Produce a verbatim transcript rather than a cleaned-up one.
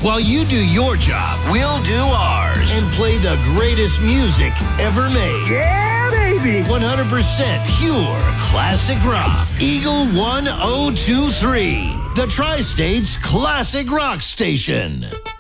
While you do your job, we'll do ours and play the greatest music ever made. Yeah, baby. one hundred percent pure classic rock. Eagle one oh two three, the Tri-State's classic rock station.